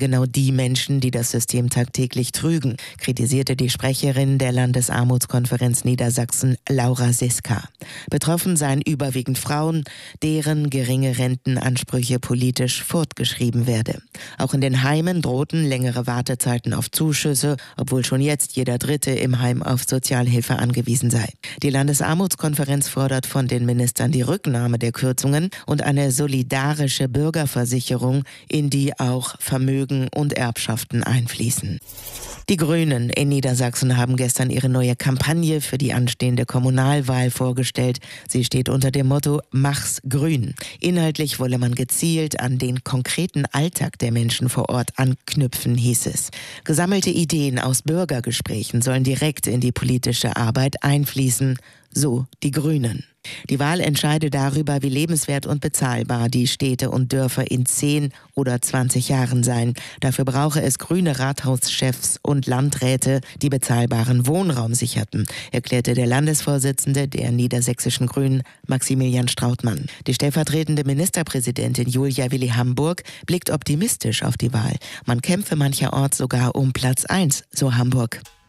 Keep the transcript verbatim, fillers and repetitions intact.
genau die Menschen, die das System tagtäglich trügen, kritisierte die Sprecherin der Landesarmutskonferenz Niedersachsen, Laura Siska. Betroffen seien überwiegend Frauen, deren geringe Rentenansprüche politisch fortgeschrieben werde. Auch in den Heimen drohten längere Wartezeiten auf Zuschüsse, obwohl schon jetzt jeder Dritte im Heim auf Sozialhilfe angewiesen sei. Die Landesarmutskonferenz fordert von den Ministern die Rücknahme der Kürzungen und eine solidarische Bürgerversicherung, in die auch Vermögen und Erbschaften einfließen. Die Grünen in Niedersachsen haben gestern ihre neue Kampagne für die anstehende Kommunalwahl vorgestellt. Sie steht unter dem Motto »Mach's grün«. Inhaltlich wolle man gezielt an den konkreten Alltag der Menschen vor Ort anknüpfen, hieß es. Gesammelte Ideen aus Bürgergesprächen sollen direkt in die politische Arbeit einfließen, so die Grünen. Die Wahl entscheide darüber, wie lebenswert und bezahlbar die Städte und Dörfer in zehn oder zwanzig Jahren seien. Dafür brauche es grüne Rathauschefs und Landräte, die bezahlbaren Wohnraum sicherten, erklärte der Landesvorsitzende der niedersächsischen Grünen, Maximilian Strautmann. Die stellvertretende Ministerpräsidentin Julia Willi Hamburg blickt optimistisch auf die Wahl. Man kämpfe mancherorts sogar um Platz eins, so Hamburg.